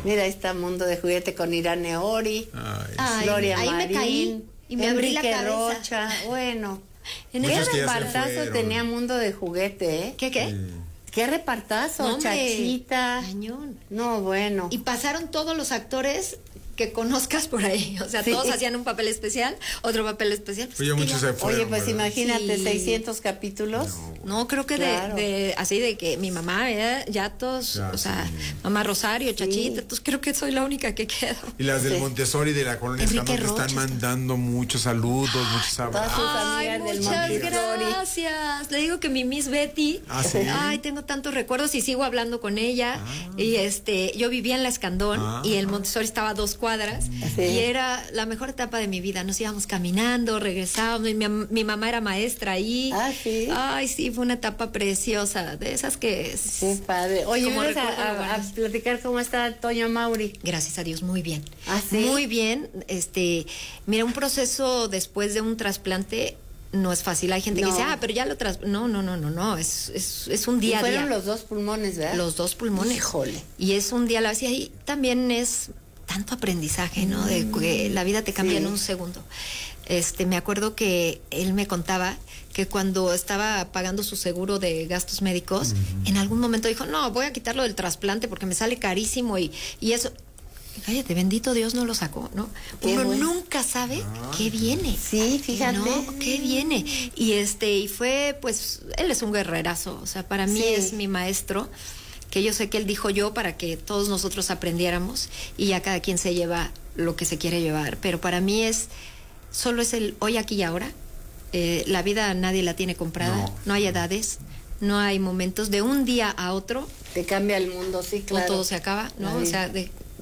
Mira, ahí está Mundo de Juguete con Irane Ori, Gloria ahí Marín, me caí y me abrí la Enrique cabeza. Rocha. Bueno, En qué ese repartazo tenía Mundo de Juguete, ¿eh? ¿Qué? Qué repartazo, No, hombre, Chachita. cañón. No, bueno. Y pasaron todos los actores que conozcas por ahí, o sea, Sí. todos hacían un papel especial, otro papel especial. Oye, muchos se fueron, Oye, pues ¿verdad? imagínate, Sí. 600 capítulos. No, creo que Claro. así de que mi mamá, ya todos, Ya, o sea, sí. mamá Rosario, Chachita, Sí. entonces creo que soy la única que quedo. Y las del Sí. Montessori de la colonia Enrique Escandón te están Rocha. mandando muchos saludos, muchos Todas abrazos. sus Ay, amigas del muchas Montessori. gracias. Le digo que mi Miss Betty. ¿Ah, sí? Ay, tengo tantos recuerdos y sigo hablando con ella. Y yo vivía en la Escandón y el Montessori estaba a 2 cuadras. Sí. Y era la mejor etapa de mi vida. Nos íbamos caminando, regresábamos. Mi mamá era maestra ahí. Ah, ¿sí? Ay, sí, fue una etapa preciosa. De esas que. Qué padre. Oye, como ¿vienes recuerdo a buenos. platicar cómo está Toño Mauri? Gracias a Dios, muy bien. ¿Ah, sí? Muy bien. Mira, un proceso después de un trasplante no es fácil. Hay gente que No. dice, pero ya lo no. Es un día Y a fueron día. los 2 pulmones, ¿verdad? Los 2 pulmones. Híjole. Y es un día a la vez. Y ahí también es tanto aprendizaje, ¿no? De que la vida te cambia Sí. en un segundo. Me acuerdo que él me contaba que cuando estaba pagando su seguro de gastos médicos, en algún momento dijo, no, voy a quitarlo del trasplante porque me sale carísimo y eso. Cállate, bendito Dios no lo sacó, ¿no? Qué Uno bueno. nunca sabe qué viene. Sí, fíjate. ¿No? ¿Qué viene? Y fue, pues, él es un guerrerazo, o sea, para mí Sí. es mi maestro, que yo sé que él dijo yo para que todos nosotros aprendiéramos y ya cada quien se lleva lo que se quiere llevar, pero para mí solo es el hoy, aquí y ahora. La vida nadie la tiene comprada, no hay edades, no hay momentos, de un día a otro Te cambia el mundo, sí, claro. todo se acaba, ¿no? Ay. O sea,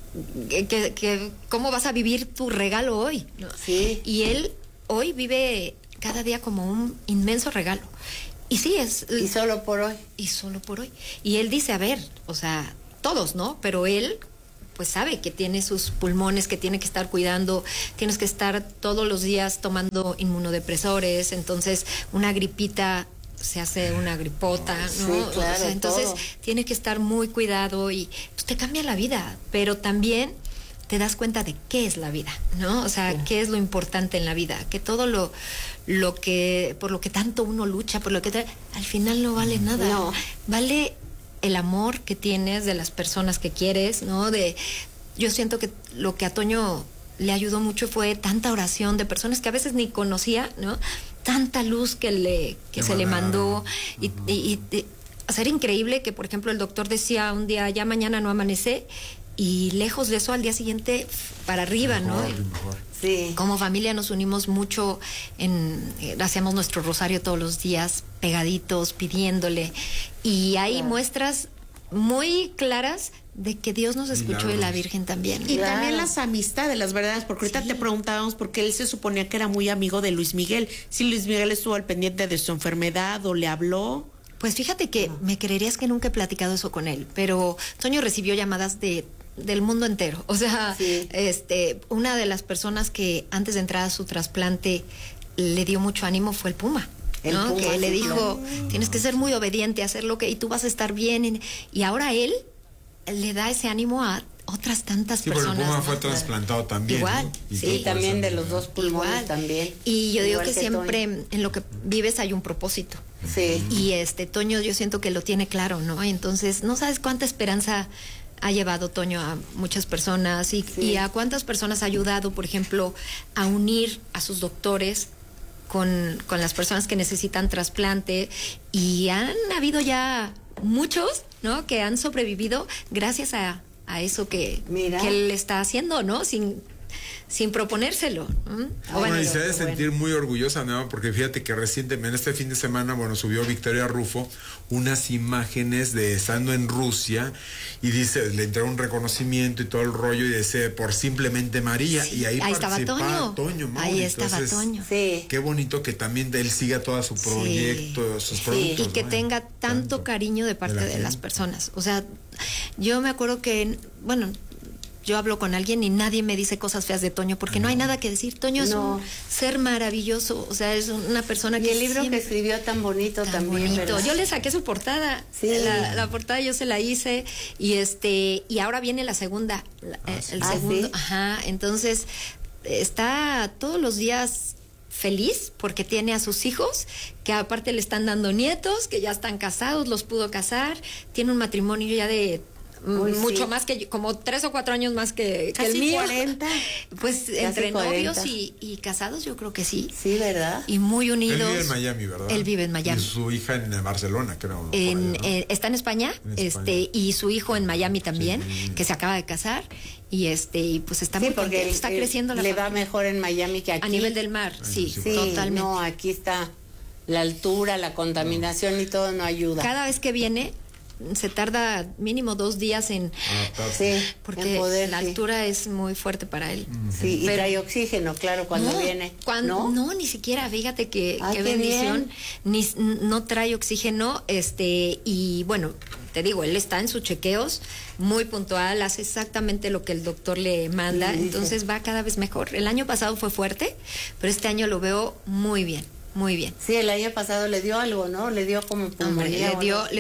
¿cómo vas a vivir tu regalo hoy? ¿no? Sí. Y él hoy vive cada día como un inmenso regalo. Y sí, Y solo por hoy. y solo por hoy. Y él dice, a ver, o sea, todos, ¿no? Pero él pues sabe que tiene sus pulmones, que tiene que estar cuidando, tienes que estar todos los días tomando inmunodepresores, entonces una gripita se hace una gripota, ¿no? Sí, claro, O sea, entonces todo. tiene que estar muy cuidado y pues te cambia la vida, pero también te das cuenta de qué es la vida, ¿no? O sea, qué es lo importante en la vida, que todo lo que por lo que tanto uno lucha, por lo que al final no vale nada. No. Vale el amor que tienes de las personas que quieres, ¿no? Yo siento que lo que a Toño le ayudó mucho fue tanta oración de personas que a veces ni conocía, ¿no? Tanta luz que se le mandó o sea, era increíble que, por ejemplo, el doctor decía un día, ya mañana no amanece, y lejos de eso al día siguiente para arriba, Mejor, ¿no? mejor. Sí. Como familia nos unimos mucho, hacíamos nuestro rosario todos los días, pegaditos, pidiéndole. Y hay Claro. muestras muy claras de que Dios nos escuchó y la Milagros. Virgen también. Y Claro. también las amistades, las verdades, porque ahorita te preguntábamos porque él se suponía que era muy amigo de Luis Miguel. Si Luis Miguel estuvo al pendiente de su enfermedad o le habló. Pues fíjate que me creerías que nunca he platicado eso con él, pero Toño recibió llamadas del mundo entero. O sea, Sí. una de las personas que antes de entrar a su trasplante le dio mucho ánimo fue el Puma. El ¿no? Puma, Que le sí, dijo, tienes que ser muy obediente, hacer lo que, y tú vas a estar bien. Y ahora él le da ese ánimo a otras tantas Sí, porque el personas. Puma ¿no? fue trasplantado también. Igual, ¿no? sí. todo Y por también esa de los enfermedad. 2 pulmones Igual. también. Y yo digo Igual que siempre Toño. en lo que vives hay un propósito. Sí. Y Toño yo siento que lo tiene claro, ¿no? Entonces, no sabes cuánta esperanza ha llevado Toño a muchas personas y a cuántas personas ha ayudado, por ejemplo, a unir a sus doctores con las personas que necesitan trasplante, y han habido ya muchos, ¿no? Que han sobrevivido gracias a eso que él está haciendo, ¿no? Sin proponérselo. Bueno, y se ha de sentir muy orgullosa, ¿no? Porque fíjate que recientemente, este fin de semana, subió Victoria Rufo unas imágenes de estando en Rusia y dice, le entró un reconocimiento y todo el rollo y dice, por simplemente María. Sí, y ahí estaba Toño Mauri. Ahí estaba Entonces, Toño. Sí. Qué bonito que también él siga todo su proyecto, sus productos. Y que ¿no? tenga tanto cariño de parte de las personas. O sea, yo me acuerdo que, yo hablo con alguien y nadie me dice cosas feas de Toño, porque no hay nada que decir. Toño es un ser maravilloso, o sea, es una persona que... Y el libro que escribió tan bonito también. Bonito. ¿Verdad? Yo le saqué su portada, la portada yo se la hice, y ahora viene la segunda, el segundo, ¿sí? Ajá, entonces está todos los días feliz porque tiene a sus hijos, que aparte le están dando nietos, que ya están casados, los pudo casar, tiene un matrimonio ya de mucho más que yo, como 3 o 4 años más que el mío. 40. Pues Casi entre 40. novios y casados yo creo que sí. Sí, ¿verdad? Y muy unidos. Él vive en Miami, ¿verdad? Él vive en Miami. Y su hija en Barcelona, creo. Está en España, y su hijo en Miami también, que se acaba de casar, y pues está muy porque contento, está creciendo la le familia. va mejor en Miami que aquí. A nivel del mar, sí, totalmente. No, aquí está la altura, la contaminación y todo no ayuda. Cada vez que viene se tarda mínimo 2 días en porque la altura es muy fuerte para él. Sí, y trae oxígeno, claro, cuando viene. No, ni siquiera, fíjate qué bendición. No trae oxígeno, y bueno, te digo, él está en sus chequeos, muy puntual, hace exactamente lo que el doctor le manda, entonces va cada vez mejor. El año pasado fue fuerte, pero este año lo veo muy bien. Muy bien. Sí, el año pasado le dio algo, ¿no? Le dio como pulmonía.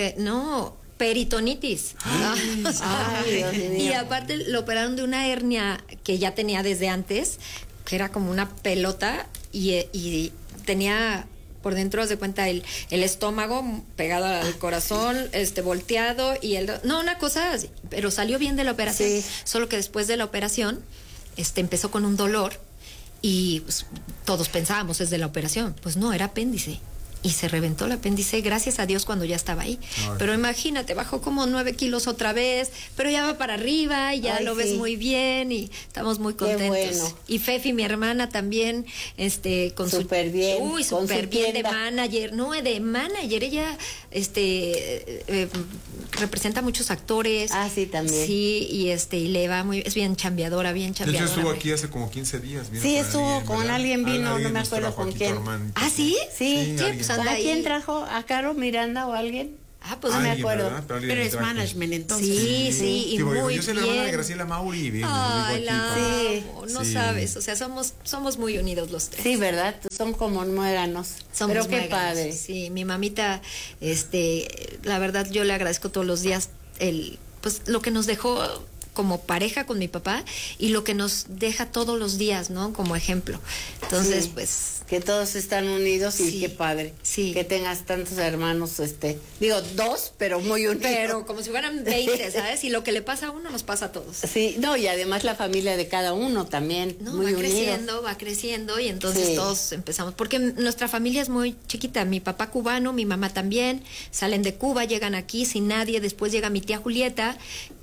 Peritonitis. Ay, Dios mío. Y aparte lo operaron de una hernia que ya tenía desde antes, que era como una pelota, y tenía por dentro, haz de cuenta, el estómago pegado al corazón, volteado, y una cosa así, pero salió bien de la operación. Sí. Solo que después de la operación, empezó con un dolor. Y pues, todos pensábamos, es de la operación. Pues no, era apéndice. Y se reventó el apéndice, gracias a Dios, cuando ya estaba ahí. Pero imagínate, bajó como 9 kilos otra vez, pero ya va para arriba y ya lo ves muy bien y estamos muy contentos. Bueno. Y Fefi, mi hermana, también, con súper bien. Uy, súper bien de manager. No, de manager. Ella, representa a muchos actores. Ah, sí, también. Sí, y le va es bien chambeadora, bien chambeadora. De hecho, estuvo aquí hace como 15 días. Sí, estuvo con alguien, vino, no me acuerdo con quién. ¿Ah, sí? Sí, pues anda ¿a ahí. quién trajo? ¿A Caro Miranda o alguien? Pues no me acuerdo. Pero es management, entonces. Sí, y muy yo soy la hermana de Graciela Mauri. Ay, la amo, no Sí. sabes, o sea, somos muy unidos los tres. Sí, ¿verdad? Son como muéganos. Pero qué padre. Sí, mi mamita, la verdad yo le agradezco todos los días pues lo que nos dejó como pareja con mi papá y lo que nos deja todos los días, ¿no? Como ejemplo. Entonces, pues... Que todos están unidos y qué padre. Sí. Que tengas tantos hermanos, digo, 2, pero muy unidos. Pero como si fueran 20, ¿sabes? Y lo que le pasa a uno nos pasa a todos. Sí, no, y además la familia de cada uno también, muy unidos. Va creciendo y entonces todos empezamos. Porque nuestra familia es muy chiquita. Mi papá cubano, mi mamá también. Salen de Cuba, llegan aquí sin nadie. Después llega mi tía Julieta,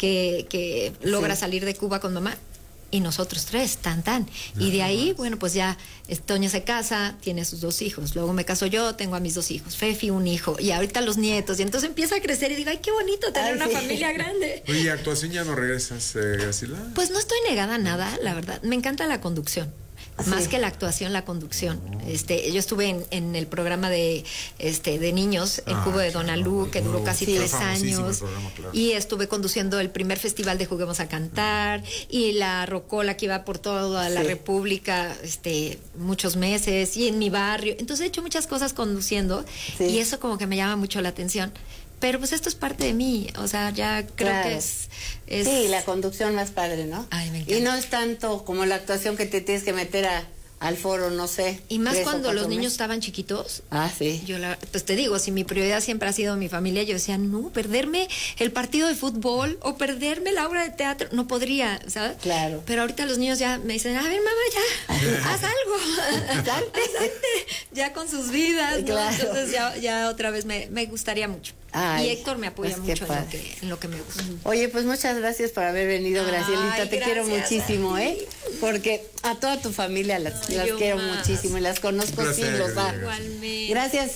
que logra salir de Cuba con mamá. Y nosotros 3, tan. Y de ahí, bueno, pues ya Toño se casa, tiene sus 2 hijos. Luego me caso yo, tengo a mis 2 hijos. Fefi, un hijo. Y ahorita los nietos. Y entonces empieza a crecer y digo, ay, qué bonito tener una familia grande. Oye, ¿actuación ya no regresas, Graciela? Pues no estoy negada a nada, la verdad. Me encanta la conducción. Más que la actuación, la conducción. Yo estuve en el programa de niños, el Cubo de Donalú, que duró casi 3 años. Programa, claro. Y estuve conduciendo el primer festival de Juguemos a Cantar, y la Rocola que iba por toda la República, muchos meses, y en mi barrio. Entonces he hecho muchas cosas conduciendo, y eso como que me llama mucho la atención. Pero pues esto es parte de mí, o sea, ya creo que es... Sí, la conducción más padre, ¿no? Ay, me encanta. Y no es tanto como la actuación que te tienes que meter al foro, no sé. Y más cuando los niños estaban chiquitos. Ah, sí. Pues te digo, si mi prioridad siempre ha sido mi familia, yo decía, no, perderme el partido de fútbol o perderme la obra de teatro, no podría, ¿sabes? Claro. Pero ahorita los niños ya me dicen, a ver, mamá, ya, haz algo. Salte. Ya con sus vidas, ¿no? Claro. Entonces ya otra vez me gustaría mucho. Ay, y Héctor me apoya pues mucho en lo que me gusta. Oye, pues muchas gracias por haber venido, Gracielita. Te quiero muchísimo, porque a toda tu familia las quiero muchísimo y las conozco sin los da. Igualmente. Gracias,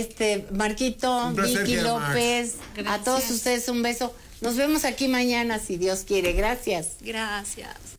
Marquito, Vicky López, a todos ustedes un beso. Nos vemos aquí mañana si Dios quiere. Gracias. Gracias.